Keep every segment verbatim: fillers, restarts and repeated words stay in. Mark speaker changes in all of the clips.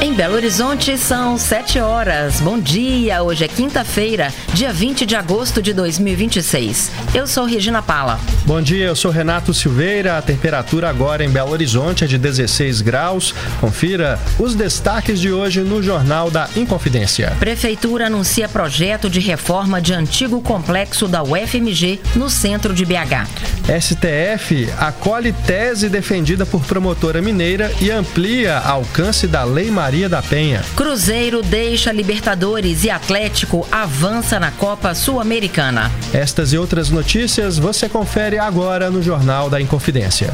Speaker 1: Em Belo Horizonte são sete horas. Bom dia, hoje é quinta-feira, dia vinte de agosto de dois mil e vinte e seis. Eu sou Regina Pala.
Speaker 2: Bom dia, eu sou Renato Silveira. A temperatura agora em Belo Horizonte é de dezesseis graus. Confira os destaques de hoje no Jornal da Inconfidência.
Speaker 1: Prefeitura anuncia projeto de reforma de antigo complexo da U F M G no centro de B H.
Speaker 2: S T F acolhe tese defendida por promotora mineira e amplia alcance da Lei Maria da Penha.
Speaker 1: Cruzeiro deixa Libertadores e Atlético avança na Copa Sul-Americana.
Speaker 2: Estas e outras notícias você confere agora no Jornal da Inconfidência.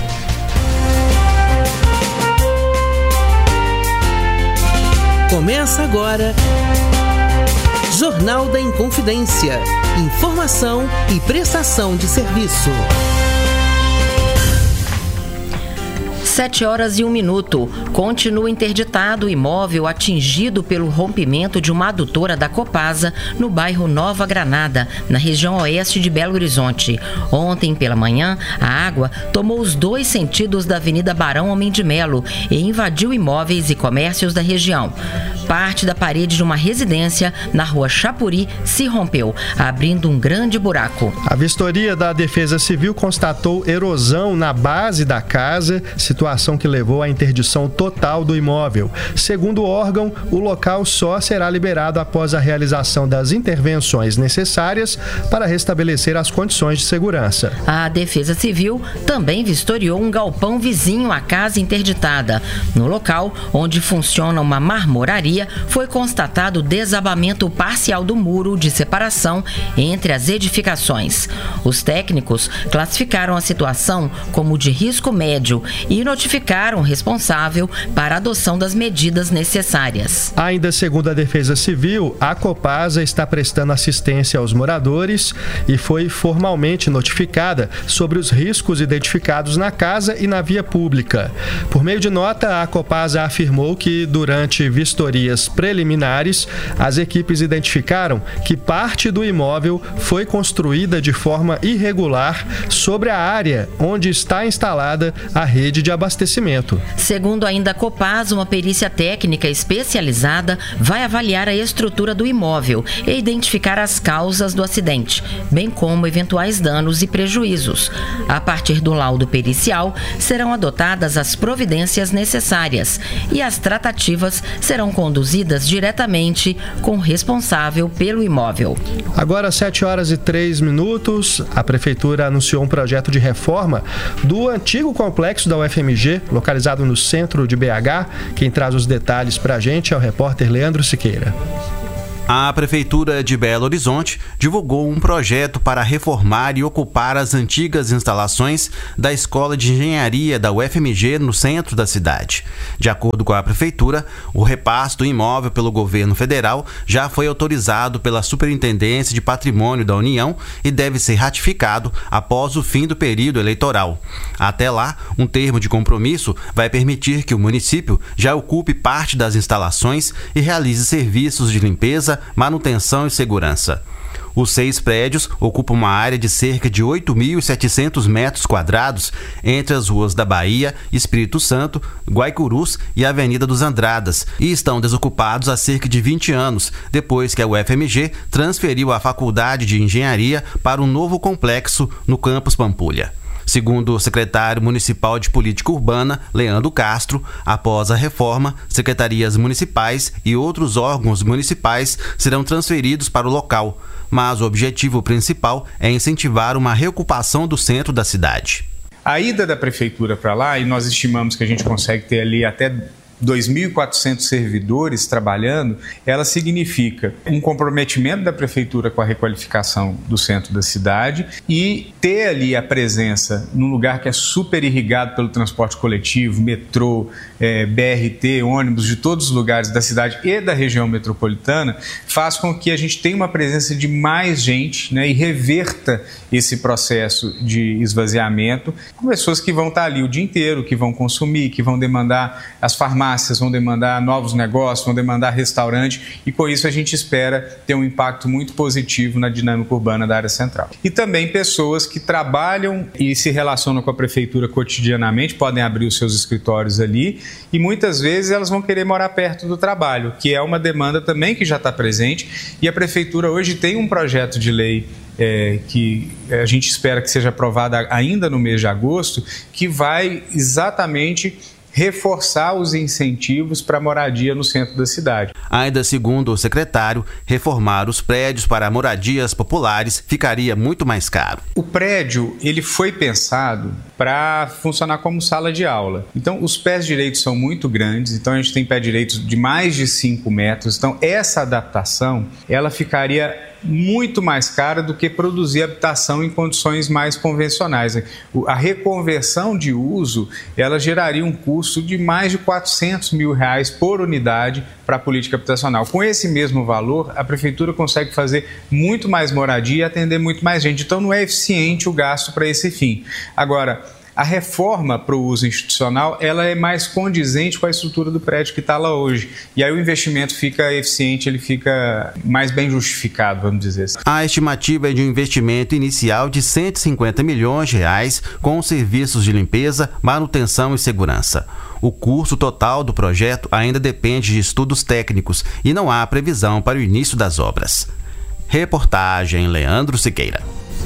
Speaker 3: Começa agora Jornal da Inconfidência. Informação e prestação de serviço.
Speaker 1: Sete horas e um minuto. Continua interditado o imóvel atingido pelo rompimento de uma adutora da Copasa no bairro Nova Granada, na região oeste de Belo Horizonte. Ontem pela manhã, a água tomou os dois sentidos da Avenida Barão Homem de Melo e invadiu imóveis e comércios da região. Parte da parede de uma residência na rua Chapuri se rompeu, abrindo um grande buraco.
Speaker 2: A vistoria da Defesa Civil constatou erosão na base da casa, situação que levou à interdição total do imóvel. Segundo o órgão, o local só será liberado após a realização das intervenções necessárias para restabelecer as condições de segurança.
Speaker 1: A Defesa Civil também vistoriou um galpão vizinho à casa interditada. No local, onde funciona uma marmoraria, foi constatado o desabamento parcial do muro de separação entre as edificações. Os técnicos classificaram a situação como de risco médio e notificaram o responsável para a adoção das medidas necessárias.
Speaker 2: Ainda segundo a Defesa Civil, a Copasa está prestando assistência aos moradores e foi formalmente notificada sobre os riscos identificados na casa e na via pública. Por meio de nota, a Copasa afirmou que, durante vistorias preliminares, as equipes identificaram que parte do imóvel foi construída de forma irregular sobre a área onde está instalada a rede de abastecimento.
Speaker 1: Segundo ainda a Copasa, uma perícia técnica especializada vai avaliar a estrutura do imóvel e identificar as causas do acidente, bem como eventuais danos e prejuízos. A partir do laudo pericial, serão adotadas as providências necessárias e as tratativas serão conduzidas diretamente com o responsável pelo imóvel.
Speaker 2: Agora, sete horas e três minutos, a Prefeitura anunciou um projeto de reforma do antigo complexo da U F M G, localizado no centro de B H. Quem traz os detalhes para a gente é o repórter Leandro Siqueira.
Speaker 4: A Prefeitura de Belo Horizonte divulgou um projeto para reformar e ocupar as antigas instalações da Escola de Engenharia da U F M G no centro da cidade. De acordo com a Prefeitura, o repasse do imóvel pelo governo federal já foi autorizado pela Superintendência de Patrimônio da União e deve ser ratificado após o fim do período eleitoral. Até lá, um termo de compromisso vai permitir que o município já ocupe parte das instalações e realize serviços de limpeza, manutenção e segurança. Os seis prédios ocupam uma área de cerca de oito mil e setecentos metros quadrados entre as ruas da Bahia, Espírito Santo, Guaicurus e Avenida dos Andradas e estão desocupados há cerca de vinte anos, depois que a U F M G transferiu a Faculdade de Engenharia para um novo complexo no campus Pampulha. Segundo o secretário municipal de Política Urbana, Leandro Castro, após a reforma, secretarias municipais e outros órgãos municipais serão transferidos para o local, mas o objetivo principal é incentivar uma reocupação do centro da cidade.
Speaker 5: A ida da prefeitura para lá, e nós estimamos que a gente consegue ter ali até dois mil e quatrocentos servidores trabalhando, ela significa um comprometimento da prefeitura com a requalificação do centro da cidade e ter ali a presença num lugar que é super irrigado pelo transporte coletivo, metrô, é, B R T, ônibus de todos os lugares da cidade e da região metropolitana, faz com que a gente tenha uma presença de mais gente, né, e reverta esse processo de esvaziamento com pessoas que vão estar ali o dia inteiro, que vão consumir, que vão demandar as farmácias, farmácias, vão demandar novos negócios, vão demandar restaurante, e com isso a gente espera ter um impacto muito positivo na dinâmica urbana da área central. E também pessoas que trabalham e se relacionam com a prefeitura cotidianamente, podem abrir os seus escritórios ali, e muitas vezes elas vão querer morar perto do trabalho, que é uma demanda também que já está presente, e a prefeitura hoje tem um projeto de lei É, que a gente espera que seja aprovada ainda no mês de agosto, que vai exatamente reforçar os incentivos para a moradia no centro da cidade.
Speaker 4: Ainda segundo o secretário, reformar os prédios para moradias populares ficaria muito mais caro.
Speaker 5: O prédio ele foi pensado para funcionar como sala de aula. Então, os pés direitos são muito grandes, então a gente tem pé direitos de mais de cinco metros. Então, essa adaptação ela ficaria muito mais cara do que produzir habitação em condições mais convencionais. A reconversão de uso, ela geraria um custo de mais de quatrocentos mil reais por unidade para a política habitacional. Com esse mesmo valor, a prefeitura consegue fazer muito mais moradia e atender muito mais gente. Então, não é eficiente o gasto para esse fim. Agora, a reforma para o uso institucional, ela é mais condizente com a estrutura do prédio que está lá hoje. E aí o investimento fica eficiente, ele fica mais bem justificado, vamos dizer assim.
Speaker 4: A estimativa é de um investimento inicial de cento e cinquenta milhões de reais com serviços de limpeza, manutenção e segurança. O custo total do projeto ainda depende de estudos técnicos e não há previsão para o início das obras. Reportagem Leandro Siqueira.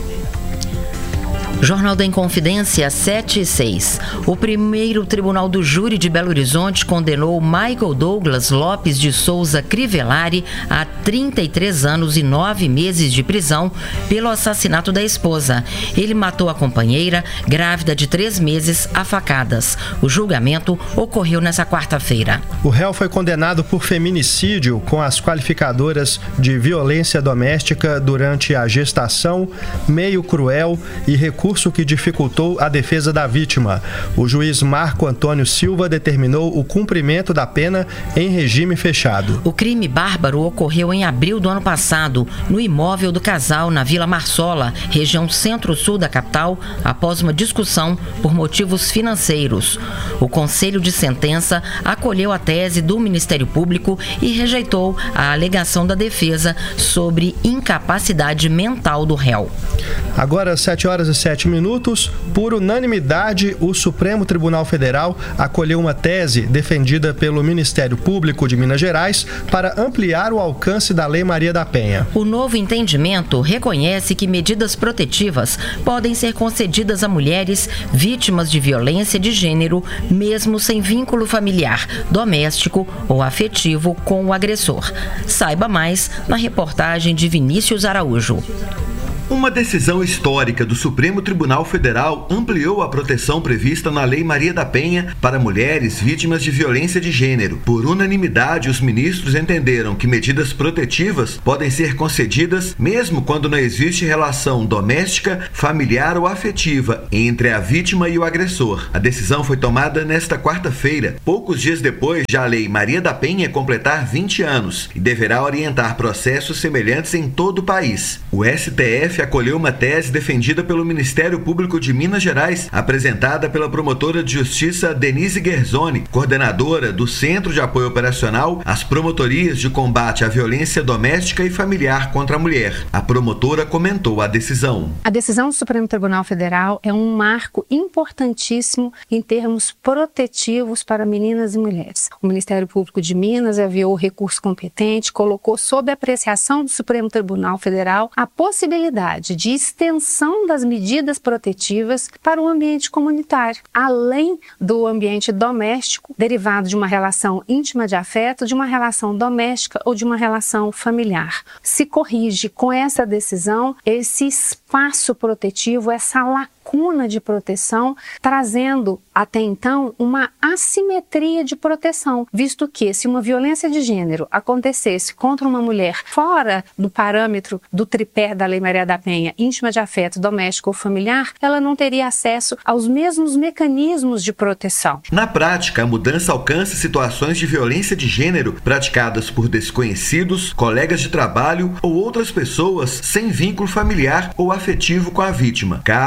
Speaker 1: Jornal da Inconfidência sete e seis. O primeiro Tribunal do Júri de Belo Horizonte condenou Michael Douglas Lopes de Souza Crivellari a trinta e três anos e nove meses de prisão pelo assassinato da esposa. Ele matou a companheira, grávida de três meses, a facadas. O julgamento ocorreu nesta quarta-feira.
Speaker 2: O réu foi condenado por feminicídio com as qualificadoras de violência doméstica durante a gestação, meio cruel e recurso que dificultou a defesa da vítima. O juiz Marco Antônio Silva determinou o cumprimento da pena em regime fechado.
Speaker 1: O crime bárbaro ocorreu em abril do ano passado, no imóvel do casal na Vila Marsola, região centro-sul da capital, após uma discussão por motivos financeiros. O Conselho de Sentença acolheu a tese do Ministério Público e rejeitou a alegação da defesa sobre incapacidade mental do réu.
Speaker 2: Agora, sete horas e sete minutos, por unanimidade, o Supremo Tribunal Federal acolheu uma tese defendida pelo Ministério Público de Minas Gerais para ampliar o alcance da Lei Maria da Penha.
Speaker 1: O novo entendimento reconhece que medidas protetivas podem ser concedidas a mulheres vítimas de violência de gênero, mesmo sem vínculo familiar, doméstico ou afetivo com o agressor. Saiba mais na reportagem de Vinícius Araújo.
Speaker 6: Uma decisão histórica do Supremo Tribunal Federal ampliou a proteção prevista na Lei Maria da Penha para mulheres vítimas de violência de gênero. Por unanimidade, os ministros entenderam que medidas protetivas podem ser concedidas mesmo quando não existe relação doméstica, familiar ou afetiva entre a vítima e o agressor. A decisão foi tomada nesta quarta-feira, poucos dias depois de a Lei Maria da Penha completar vinte anos e deverá orientar processos semelhantes em todo o país. O S T F acolheu uma tese defendida pelo Ministério Público de Minas Gerais, apresentada pela promotora de justiça Denise Guerzoni, coordenadora do Centro de Apoio Operacional às Promotorias de Combate à Violência Doméstica e Familiar contra a Mulher. A promotora comentou a decisão.
Speaker 7: A decisão do Supremo Tribunal Federal é um marco importantíssimo em termos protetivos para meninas e mulheres. O Ministério Público de Minas enviou o recurso competente, colocou sob apreciação do Supremo Tribunal Federal a possibilidade de extensão das medidas protetivas para o ambiente comunitário, além do ambiente doméstico, derivado de uma relação íntima de afeto, de uma relação doméstica ou de uma relação familiar. Se corrige com essa decisão esse espaço protetivo, essa lacuna de proteção, trazendo até então uma assimetria de proteção, visto que se uma violência de gênero acontecesse contra uma mulher fora do parâmetro do tripé da Lei Maria da Penha, íntima de afeto, doméstico ou familiar, ela não teria acesso aos mesmos mecanismos de proteção.
Speaker 6: Na prática, a mudança alcança situações de violência de gênero praticadas por desconhecidos, colegas de trabalho ou outras pessoas sem vínculo familiar ou afetivo com a vítima. Casos de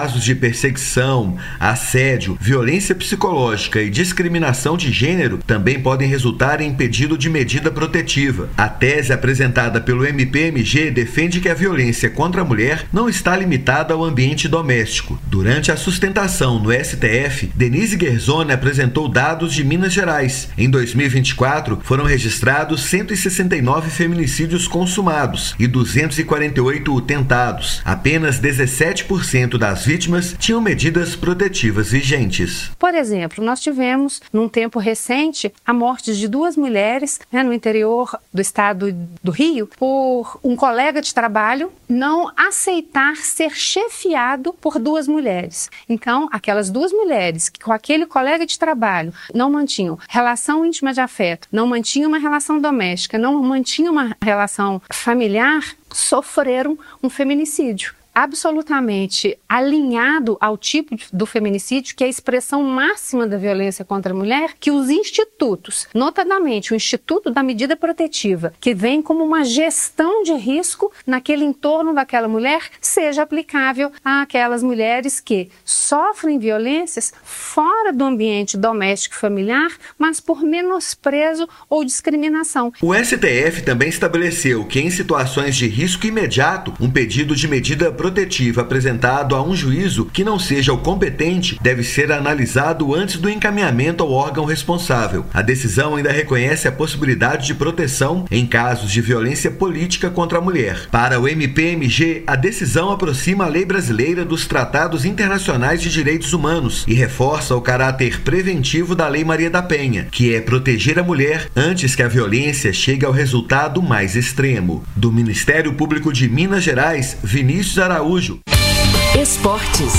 Speaker 6: perseguição, assédio, violência psicológica e discriminação de gênero também podem resultar em pedido de medida protetiva. A tese apresentada pelo M P M G defende que a violência contra a mulher não está limitada ao ambiente doméstico. Durante a sustentação no S T F, Denise Guerzoni apresentou dados de Minas Gerais. Em dois mil e vinte e quatro, foram registrados cento e sessenta e nove feminicídios consumados e duzentos e quarenta e oito tentados. Apenas dezessete por cento das vítimas tinham medidas protetivas vigentes.
Speaker 7: Por exemplo, nós tivemos, num tempo recente, a morte de duas mulheres, né, no interior do estado do Rio, por um colega de trabalho não aceitar ser chefiado por duas mulheres. Então, aquelas duas mulheres que com aquele colega de trabalho não mantinham relação íntima de afeto, não mantinham uma relação doméstica, não mantinham uma relação familiar, sofreram um feminicídio. Absolutamente alinhado ao tipo do feminicídio, que é a expressão máxima da violência contra a mulher, que os institutos, notadamente o Instituto da Medida Protetiva, que vem como uma gestão de risco naquele entorno daquela mulher, seja aplicável àquelas mulheres que sofrem violências fora do ambiente doméstico e familiar, mas por menosprezo ou discriminação.
Speaker 6: O S T F também estabeleceu que, em situações de risco imediato, um pedido de medida protetiva apresentado a um juízo que não seja o competente deve ser analisado antes do encaminhamento ao órgão responsável. A decisão ainda reconhece a possibilidade de proteção em casos de violência política contra a mulher. Para o M P M G, a decisão aproxima a lei brasileira dos tratados internacionais de direitos humanos e reforça o caráter preventivo da Lei Maria da Penha, que é proteger a mulher antes que a violência chegue ao resultado mais extremo. Do Ministério Público de Minas Gerais, Vinícius Araújo.
Speaker 3: Esportes.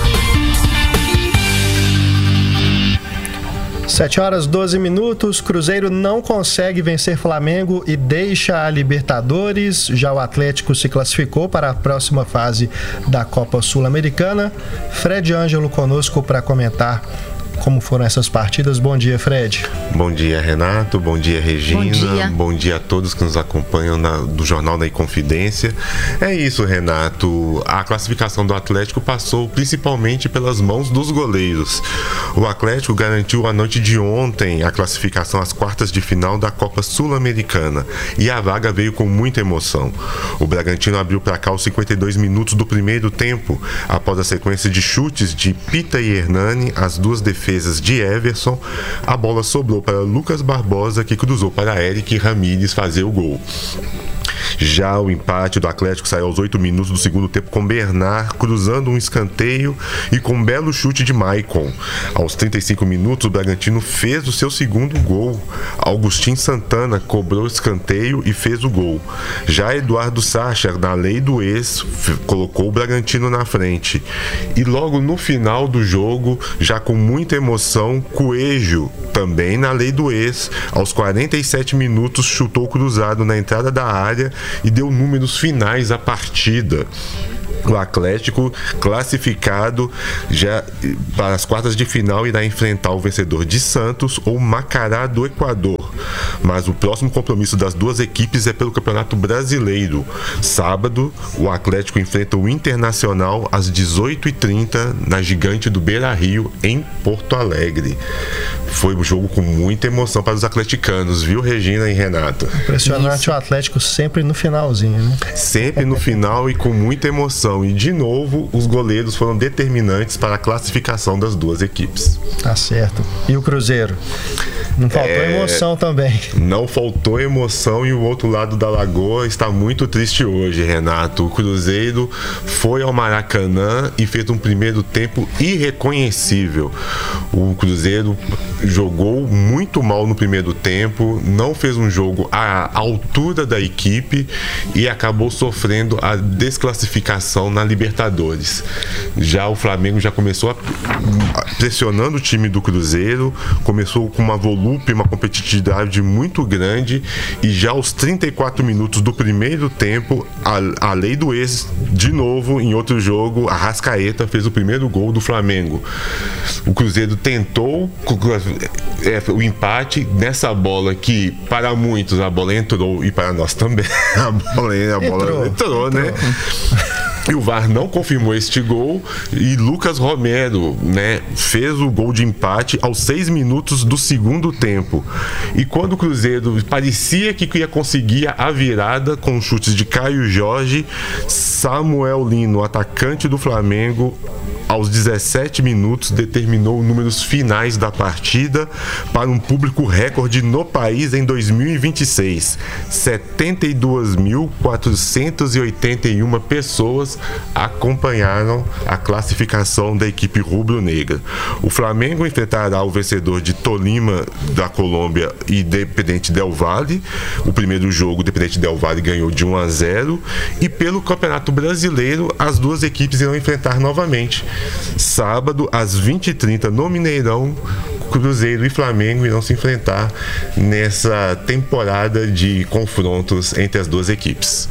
Speaker 2: sete horas e doze minutos, Cruzeiro não consegue vencer Flamengo e deixa a Libertadores. Já o Atlético se classificou para a próxima fase da Copa Sul-Americana. Fred Ângelo conosco para comentar como foram essas partidas. Bom dia, Fred.
Speaker 8: Bom dia, Renato. Bom dia, Regina. Bom dia, Bom dia a todos que nos acompanham na, do Jornal da Inconfidência. É isso, Renato. A classificação do Atlético passou principalmente pelas mãos dos goleiros. O Atlético garantiu a noite de ontem a classificação às quartas de final da Copa Sul-Americana e a vaga veio com muita emoção. O Bragantino abriu para cá aos cinquenta e dois minutos do primeiro tempo, após a sequência de chutes de Pita e Hernani, as duas defesas de Everson. A bola sobrou para Lucas Barbosa, que cruzou para Eric Ramírez fazer o gol. Já o empate do Atlético saiu aos oito minutos do segundo tempo com Bernard cruzando um escanteio e com um belo chute de Maicon. Aos trinta e cinco minutos, o Bragantino fez o seu segundo gol. Augustin Santana cobrou o escanteio e fez o gol. Já Eduardo Sacher, na lei do ex, colocou o Bragantino na frente. E logo no final do jogo, já com muita emoção, Coelho, também na lei do ex, aos quarenta e sete minutos, chutou cruzado na entrada da área e deu números finais à partida. O Atlético, classificado já para as quartas de final, irá enfrentar o vencedor de Santos ou Macará do Equador. Mas o próximo compromisso das duas equipes é pelo Campeonato Brasileiro. Sábado, o Atlético enfrenta o Internacional às dezoito e trinta na Gigante do Beira-Rio, em Porto Alegre. Foi um jogo com muita emoção para os atleticanos, viu, Regina e Renato?
Speaker 2: Impressionante. Isso. O Atlético sempre no finalzinho, né?
Speaker 8: Sempre no final e com muita emoção. E, de novo, os goleiros foram determinantes para a classificação das duas equipes.
Speaker 2: Tá certo. E o Cruzeiro? Não faltou é... emoção também.
Speaker 8: Não faltou emoção e o outro lado da lagoa está muito triste hoje, Renato. O Cruzeiro foi ao Maracanã e fez um primeiro tempo irreconhecível. O Cruzeiro jogou muito mal no primeiro tempo, não fez um jogo à altura da equipe e acabou sofrendo a desclassificação na Libertadores. Já o Flamengo já começou a, pressionando o time do Cruzeiro, começou com uma volúpia, uma competitividade muito grande e já aos trinta e quatro minutos do primeiro tempo, a, a lei do ex, de novo, em outro jogo, a Arrascaeta fez o primeiro gol do Flamengo. O Cruzeiro tentou é, o empate nessa bola que, para muitos, a bola entrou e para nós também. A bola, a bola entrou, entrou, entrou, né? E o V A R não confirmou este gol e Lucas Romero, né, fez o gol de empate aos seis minutos do segundo tempo. E quando o Cruzeiro parecia que ia conseguir a virada com chutes de Caio Jorge, Samuel Lino, atacante do Flamengo, aos dezessete minutos, determinou números finais da partida para um público recorde no país em dois mil e vinte e seis. setenta e duas mil quatrocentas e oitenta e uma pessoas acompanharam a classificação da equipe rubro-negra. O Flamengo enfrentará o vencedor de Tolima, da Colômbia, e Independente Del Valle. O primeiro jogo, o Independente Del Valle ganhou de um a zero. E pelo Campeonato Brasileiro, as duas equipes irão enfrentar novamente. Sábado, às vinte e trinta, no Mineirão, Cruzeiro e Flamengo irão se enfrentar nessa temporada de confrontos entre as duas equipes.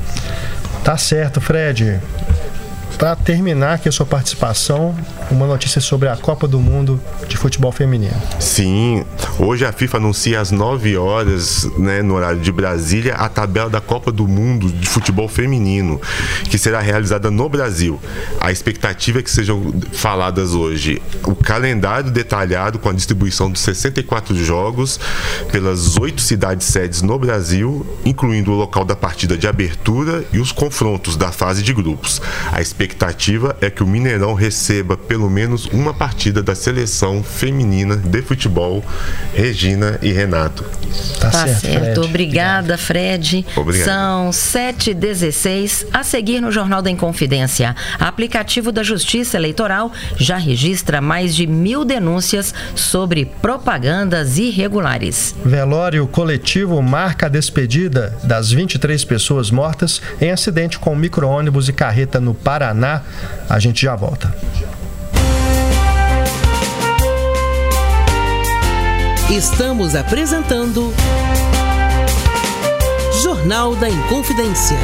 Speaker 2: Tá certo, Fred. Para terminar aqui a sua participação, uma notícia sobre a Copa do Mundo de futebol feminino.
Speaker 8: Sim, hoje a FIFA anuncia às nove horas, né, no horário de Brasília, a tabela da Copa do Mundo de futebol feminino, que será realizada no Brasil. A expectativa é que sejam faladas hoje o calendário detalhado com a distribuição dos sessenta e quatro jogos pelas oito cidades sedes no Brasil, incluindo o local da partida de abertura e os confrontos da fase de grupos. A expectativa é que o Mineirão receba pelo menos uma partida da seleção feminina de futebol, Regina e Renato.
Speaker 1: Tá, tá certo, certo. Fred. Obrigada, Fred.
Speaker 8: Obrigado.
Speaker 1: São sete e dezesseis. A seguir no Jornal da Inconfidência. Aplicativo da Justiça Eleitoral já registra mais de mil denúncias sobre propagandas irregulares.
Speaker 2: Velório coletivo marca a despedida das vinte e três pessoas mortas em acidente com micro-ônibus e carreta no Paraná. A gente já volta.
Speaker 3: Estamos apresentando Jornal da Inconfidência.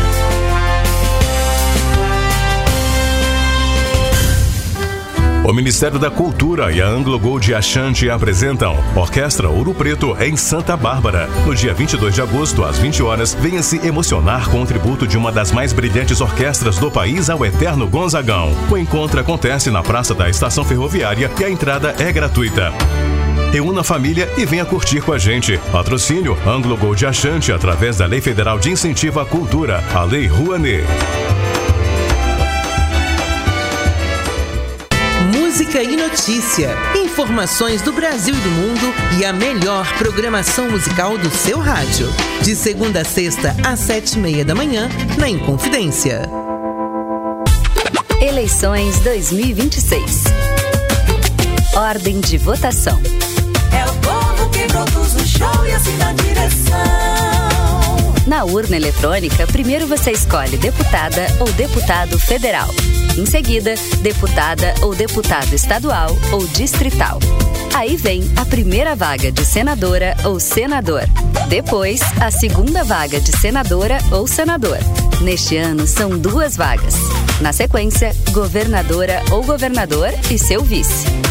Speaker 9: O Ministério da Cultura e a Anglo Gold Ashanti apresentam Orquestra Ouro Preto em Santa Bárbara. No dia vinte e dois de agosto, às vinte horas, venha se emocionar com o tributo de uma das mais brilhantes orquestras do país ao Eterno Gonzagão. O encontro acontece na Praça da Estação Ferroviária e a entrada é gratuita. Reúna a família e venha curtir com a gente. Patrocínio Anglo Gold Ashanti através da Lei Federal de Incentivo à Cultura, a Lei Rouanet.
Speaker 3: Música e notícia, informações do Brasil e do mundo e a melhor programação musical do seu rádio. De segunda a sexta, às sete e meia da manhã, na Inconfidência.
Speaker 10: Eleições dois mil e vinte e seis. Ordem de votação.
Speaker 11: É o povo que produz o show e assina a direção.
Speaker 10: Na urna eletrônica, primeiro você escolhe deputada ou deputado federal. Em seguida, deputada ou deputado estadual ou distrital. Aí vem a primeira vaga de senadora ou senador. Depois, a segunda vaga de senadora ou senador. Neste ano, são duas vagas. Na sequência, governadora ou governador e seu vice.